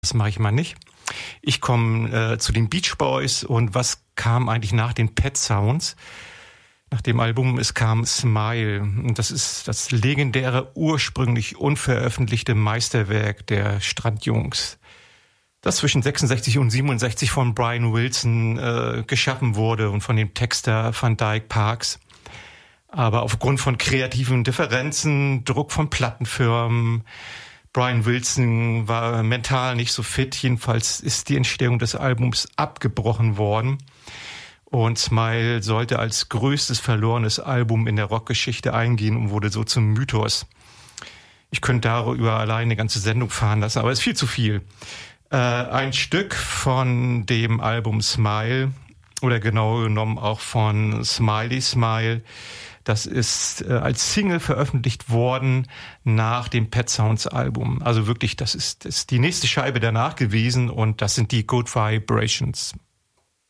Das mache ich mal nicht. Ich komme zu den Beach Boys und was kam eigentlich nach den Pet Sounds? Nach dem Album, es kam Smile. Und das ist das legendäre, ursprünglich unveröffentlichte Meisterwerk der Strandjungs, das zwischen 66 und 67 von Brian Wilson geschaffen wurde und von dem Texter Van Dyke Parks. Aber aufgrund von kreativen Differenzen, Druck von Plattenfirmen, Brian Wilson war mental nicht so fit. Jedenfalls ist die Entstehung des Albums abgebrochen worden. Und Smile sollte als größtes verlorenes Album in der Rockgeschichte eingehen und wurde so zum Mythos. Ich könnte darüber allein eine ganze Sendung fahren lassen, aber es ist viel zu viel. Ein Stück von dem Album Smile, oder genau genommen auch von Smiley Smile, das ist als Single veröffentlicht worden nach dem Pet Sounds Album. Also wirklich, das ist die nächste Scheibe danach gewesen und das sind die Good Vibrations.